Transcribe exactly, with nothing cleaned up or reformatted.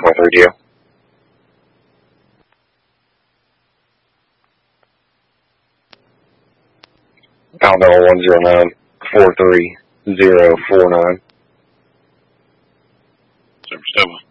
North Radio. Alabama one zero nine four three zero four nine. Seven seven.